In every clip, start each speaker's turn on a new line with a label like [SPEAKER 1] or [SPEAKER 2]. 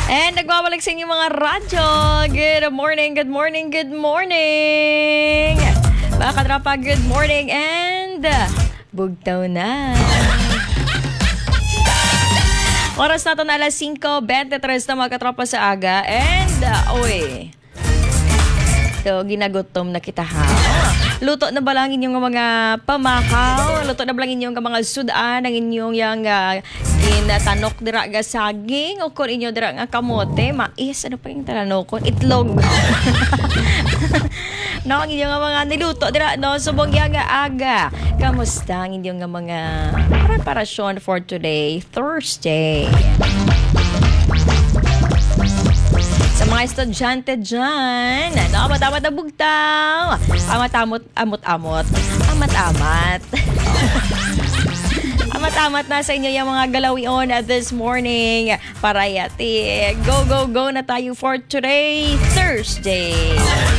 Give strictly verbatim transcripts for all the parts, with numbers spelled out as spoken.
[SPEAKER 1] And nagwawalik sa inyo mga radyo. Good morning, good morning, good morning. Mga katrapa, good morning and bugtaw na. Oras natin na alas singko twenty-three na mga katrapa sa aga. And, uh, oy, so, ginagutom na kita ha. Luto na ba lang inyong mga pamakaw? Luto na ba lang inyong mga sudan ang inyong yung uh, ginatanok dira ga saging o kung inyo dira nga kamote, mais, ano pa yung talanokon? Itlog. No, ang inyong mga niluto dira, no? Subong yaga aga. Kamusta ang inyong mga preparasyon for today, Thursday? Sa mga estudyante dyan, ano, amat-amat na bugtaw. Amat-amot, amot-amot. Amat-amat. Amat-amat na sa inyo yung mga galawion at this morning. Parayati. Go, go, go na tayo for today, Thursday.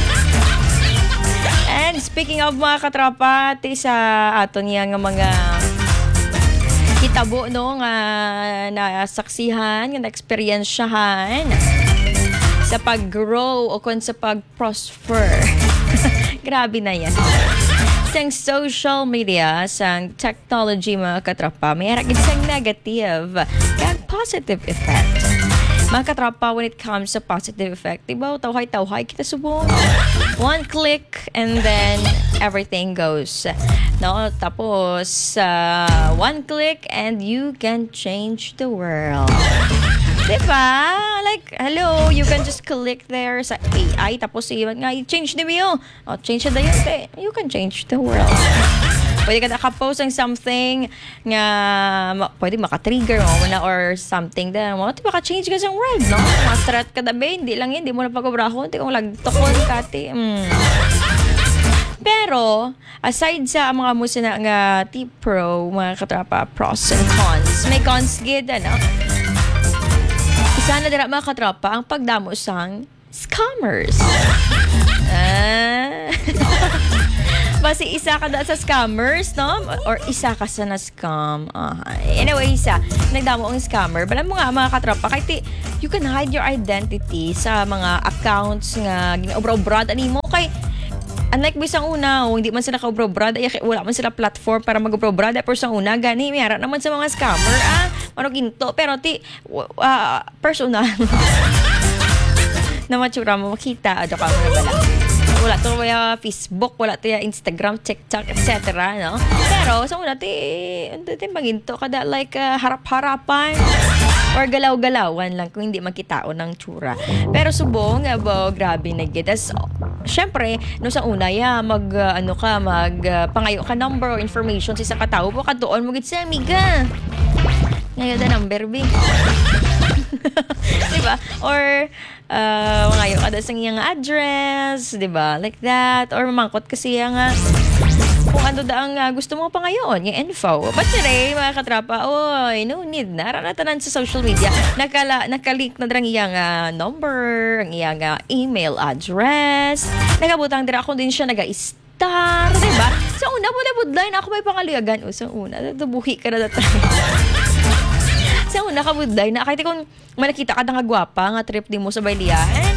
[SPEAKER 1] And speaking of mga katrapa, ti sa aton yung mga kitabo, no, nga nasaksihan, nga na-experiensyahan sa pag-grow o kung sa pag-prosper. Grabe na yan. Sa social media, sa technology mga katrapa, may haragin sa negative kaya positive effect. Mga katrapa, when it comes sa positive effect, diba, tawhay-tawhay kita subong. One click and then everything goes. No? Tapos, uh, one click and you can change the world. Diba? Like, hello, you can just click there sa A I, tapos iwan nga, change the view. Oh, change the yun. You can change the world. Pwede ka nakapost ng something nga ma- pwede makatrigger mo na or something na mo. Di ba ka-change ka sa world, no? Ma-strat ka na ba? Hindi lang yun. Hindi mo na pag-obrahon. Hindi kong lagtokon ka, ti. Mm. Pero, aside sa mga musa na nga T-Pro, mga katrapa, pros and cons, may cons gid, ano? Isa na dira mga katrapa ang pagdamo sang scammers. Ah. Basi isa ka da sa scammers, no? Or isa ka sa na-scam. Uh, anyway, isa. Nagdamo ang scammer. Balam mo nga mga katrapa, kahit you can hide your identity sa mga accounts nga ginaobra-obrad. Ani mo kay unlike bisang una, oh, hindi man sila ka-obra-obrad, ay wala man sila platform para mag-obra-obrad. Pero sa una, gani, mayara naman sa mga scammer. Ah, ano ginto. Pero ti, uh, personal. na matsura mo, makita. Ado ka mo na bala. Wala to uh, Facebook, wala to uh, Instagram, TikTok, et cetera. No? Pero sa una, ti, ito maginto kada like uh, harap-harapan or galaw-galawan lang kung hindi makitao ng tsura. Pero subong, abo, grabe na gid. As, syempre, no sa una, ya, mag, uh, ano ka, mag, uh, pangayo ka number or information sa isang katao po, katuon mo gid sa amiga. Ngayon na number, B. Diba? Or, uh, ngayon ka sa iyang address, diba? Like that. Or mamangkot kasi yung uh, kung ano da ang uh, gusto mo pa ngayon, yung info. But today, mga katrapa, oy, no need na. Ranatanan sa social media. Nakala, nakalink na drang iyang uh, number, ang iyang uh, email address. Nagabutang dira ako din siya naga-star, diba? Sa una, budla-budlay na ako may pangaluyagan. O, sa una, tubuhi ka na dati. Sa una ka budlay na kahit kung malakita ka na nga gwapa nga trip di mo sa bayliyan.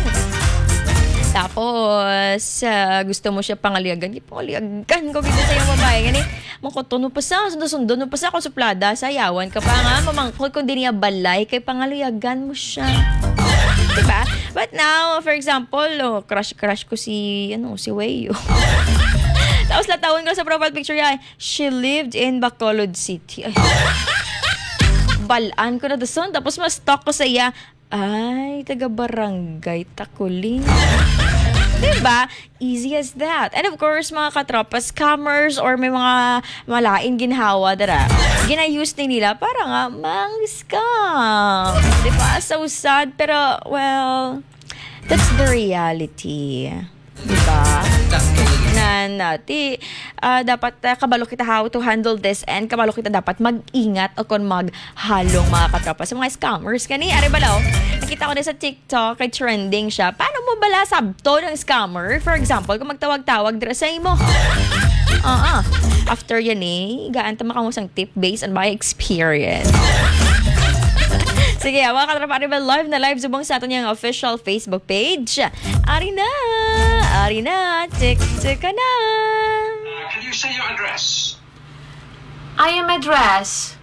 [SPEAKER 1] Tapos uh, gusto mo siya pangaliagan, di pangaliagan ko gito sa iyong babae gani. Makotono pa sa sundo-sundo no pa sa ako sa plada, sayawan ka pa nga mamangkot kung di niya balay kay pangaliagan mo siya. Diba? But now, for example, oh, crush-crush ko si ano, si Wayo. Tapos latawon ko sa profile picture niya, she lived in Bacolod City. Ay. Balaan ko na doon. Tapos ma-stalk ko sa iya. Ay, taga-barangay Takuling. Diba? Easy as that. And of course, mga katropa, scammers or may mga malain ginhawa dara. Gina-use ni nila para nga mang-scam. Diba? So sad. Pero, well, that's the reality. Diba? Na nati uh, dapat uh, kabalo kita how to handle this and kabalo kita dapat mag-ingat o kung maghalong mga katropa sa mga scammers kani ari balaw nakita ko na sa TikTok kay trending siya paano mo bala sabto ng scammer for example kung magtawag-tawag dira sa imo ah uh-uh. After yan eh gaan ta makamusang tip based on my experience Sige, mga katrapa, Arrival live na live subong sa ato niyang official Facebook page. Ari na! Ari na! Check, check ka na!
[SPEAKER 2] Uh, can you say your address?
[SPEAKER 3] I am address.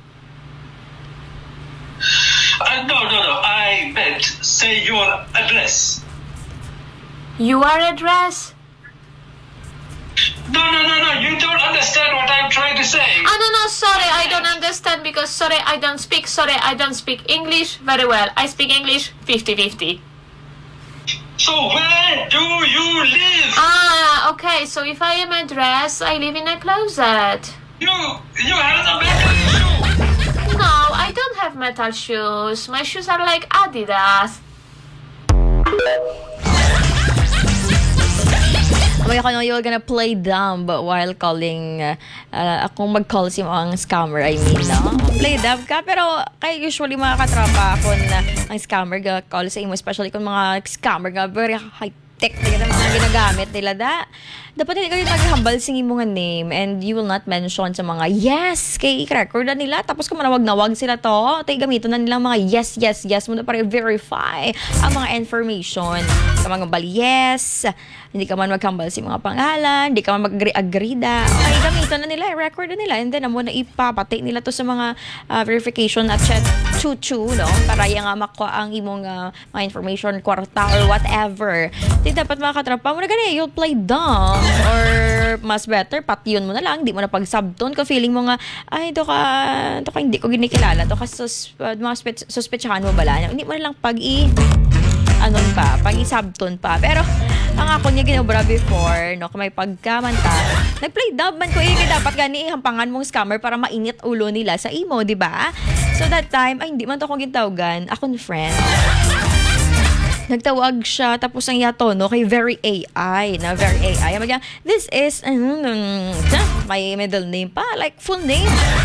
[SPEAKER 2] Uh, no, no, no. I meant say your address.
[SPEAKER 3] You are address?
[SPEAKER 2] No, no, no, no. You don't understand what I'm trying to say.
[SPEAKER 3] Ah, no, no, sorry, I don't understand because, sorry, I don't speak, sorry, I don't speak English very well. I speak English fifty-fifty.
[SPEAKER 2] So where do you live?
[SPEAKER 3] Ah, okay, so if I am address, I live in a closet.
[SPEAKER 2] You, you have a metal issue.
[SPEAKER 3] No, I don't have metal shoes. My shoes are like Adidas.
[SPEAKER 1] May ako no, you're gonna play dumb while calling, uh, uh, akong mag-call si ang scammer, I mean, no? Play dumb ka, pero kaya usually mga katrapa ako na ang scammer ga call sa imo, especially kung mga scammer ga, very high-tech na mga ginagamit nila, da. Dapat hindi kayo naghambal sing imo nga name and you will not mention sa mga yes, kay record na nila, tapos kung manawag-nawag sila to, tayo gamitin na nila mga yes, yes, yes, muna para verify ang mga information. Sa mga bali yes, hindi ka man maghambal si mga pangalan, hindi ka man mag-agree-agree da, ay gamitin na nila, record na nila, and then amo na ipapatay nila to sa mga uh, verification at chat chu-chu, no? Para yung nga makuha ang imong uh, mga information, kwarta or whatever. Di dapat mga katrapa mo na gani, you'll play dumb or mas better, patiyon mo na lang, di mo na pag-subtone ka, feeling mo nga, ay, ito ka, ito ka hindi ko ginikilala, ito ka sus, uh, mga suspe- suspetsahan mo bala, hindi mo na lang pag-i anon pa, pag-i-subtone pa. Pero, ang ako niya ginobra before, no, kung may pagkamanta, nag-play dub man ko, eh, dapat gani hampangan mong scammer para mainit ulo nila sa imo, di ba? So that time, ay, hindi man to akong gitawagan, akong friend. Nagtawag siya, tapos ang yato, no, kay very A I, na very A I. Magya, this is, um, my middle name pa, like full name.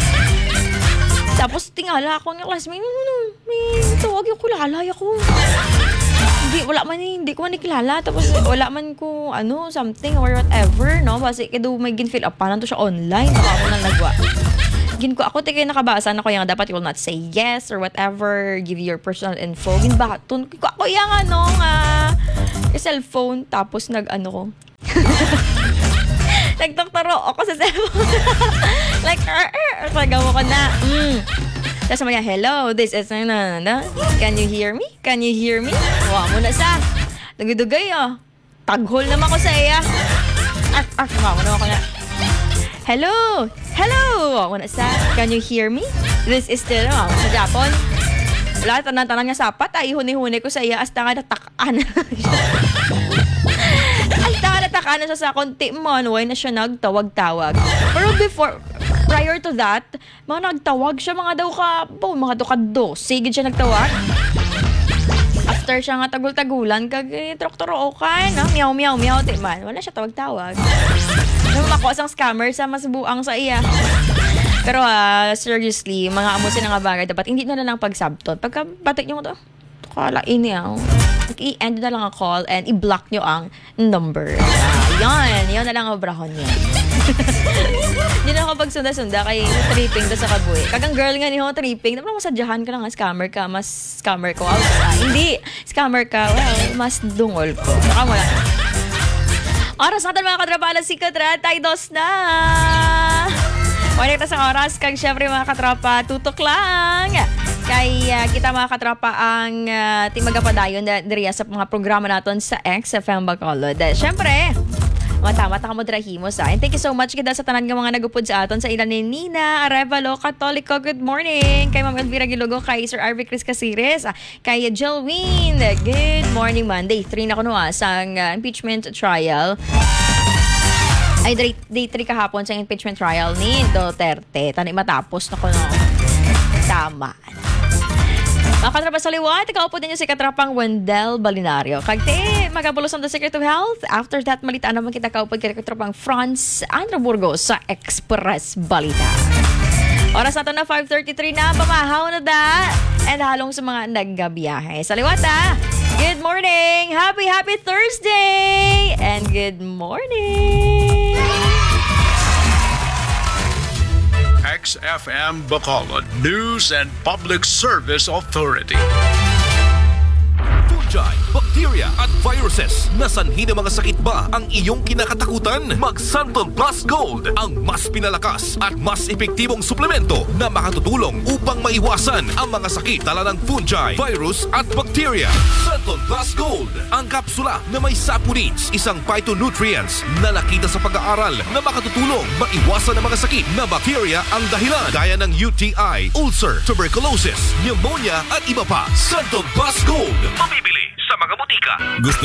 [SPEAKER 1] Tapos tingala ako ng classmate, may tawag yung kulalay ako. Hindi, wala man, hindi ko man nakilala. Tapos wala man ko, ano, something or whatever, no? Kasi kaya may gin-fill up pa lang to siya online. Baka ako nang nagwa. Gin ko ako, tika nakabasa na ko yung dapat you will not say yes or whatever, give your personal info. Gin ba? Tun ko ako yung ano nga, yung cellphone, tapos nag ano ko. Nagdoktoro ako sa cellphone. Like, er, er, nagawa ko na. Mm. Tapos maya, hello, this is, na, na, na. Can you hear me? Can you hear me? Huwag mo na sa. Dugay-dugay, oh. Taghol naman ko sa iya. Ark, ark, huwag mo naman ko na. Hello! Hello! Huwag mo na sa. Can you hear me? This is still, oh, sa Japon. Wala, tanan-tanan nga sapat. Ay, huni-huni ko sa iya. Hasta nga natakaan. Hasta nga natakaan na siya sa konti mo. Why na siya nagtawag-tawag. Pero before, prior to that, mga nagtawag siya, mga daw ka, po, mga daw ka do. Sige siya nagtawag. After siya nga tagul-tagulan, kag troktoro okay, no? Meow, meow, meow, di man. Wala siya tawag-tawag. Nung ako asang scammer sa mas buang sa iya. Pero uh, seriously, mga amusin na nga bagay, dapat hindi na lang pag-subtone. Pagka batik nyo to, kalain niya. I-end na lang ang call and i-block nyo ang number. Uh, yan, yan na lang ang brahon niya. Hindi na ako pagsunda-sunda kay tripping da sa kabuhi. Kagang girl nga ni ho, tripping. Dapat mo sadyahan ka lang, scammer ka, mas scammer ko. Ah, hindi, scammer ka, well, mas dungol ko. Saka mo lang. Oras natin mga katrapala, si Katra, tayo dos na! Wala kita sa oras, kag syempre mga katrapa, tutok lang! Kaya uh, kita mga katrapa ang uh, timagapadayon na diriya sa mga programa natin sa X F M Bacolod. Syempre, mata-mata ka mo drahimos ah. And thank you so much kita sa tanan ng mga nagupod sa aton sa ilan ni Nina Arevalo Catolico. Good morning. Kay Ma'am Elvira Gilogo, kay Sir Arvie Chris Casires, ah, kay Jilwin. Good morning, Monday three na ko no ah, sa uh, impeachment trial. Ay, day, day three kahapon sa impeachment trial ni Duterte. Tani matapos na ko no. Tama. Mga katrapa sa liwat, ikaw po din yung si katrapang Wendell Balinario. Kagte, magabulos on the Secret of Health. After that, malitaan naman kita kaupag kay katrapang Franz Andrew Burgos sa Express Balita. Oras nato na five thirty-three na, pamahaw na da. And halong sa mga naggabiyahe. Sa liwat ha, good morning! Happy, happy Thursday! And good morning!
[SPEAKER 4] X F M Bacolod News and Public Service Authority.
[SPEAKER 5] Fungi, bacteria at viruses na sanhi ng mga sakit ba ang iyong kinakatakutan? Mag Santon Plus Gold, ang mas pinalakas at mas epektibong suplemento na makatutulong upang maiwasan ang mga sakit dala ng fungi, virus at bacteria. Santon Plus Gold, ang kapsula na may saponins, isang phytonutrients na nakita sa pag-aaral na makatutulong maiwasan ang mga sakit na bacteria ang dahilan gaya ng U T I, ulcer, tuberculosis, pneumonia at iba pa. Santon Plus Gold, mabibili sa mga butika.
[SPEAKER 6] Gusto